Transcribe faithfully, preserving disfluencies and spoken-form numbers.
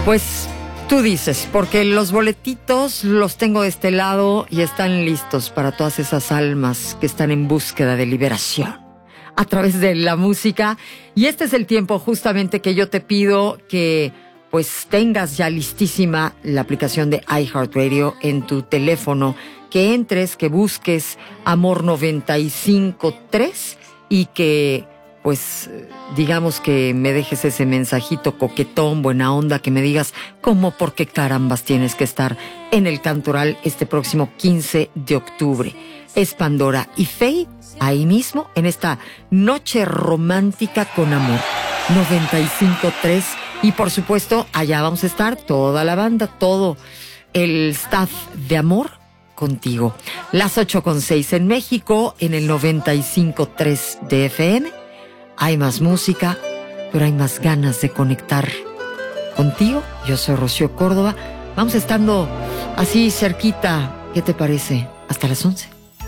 Pues tú dices, porque los boletitos los tengo de este lado y están listos para todas esas almas que están en búsqueda de liberación a través de la música. Y este es el tiempo justamente que yo te pido que pues tengas ya listísima la aplicación de iHeartRadio en tu teléfono, que entres, que busques Amor noventa y cinco punto tres y que pues digamos que me dejes ese mensajito coquetón, buena onda, que me digas cómo, por qué carambas tienes que estar en el Cantoral este próximo quince de octubre. Es Pandora y Faye, ahí mismo, en esta noche romántica con Amor noventa y cinco punto tres. Y por supuesto, allá vamos a estar toda la banda, todo el staff de Amor contigo. Las ocho con seis en México, en el noventa y cinco punto tres de F M. Hay más música, pero hay más ganas de conectar contigo. Yo soy Rocío Córdoba. Vamos estando así cerquita. ¿Qué te parece? Hasta las once.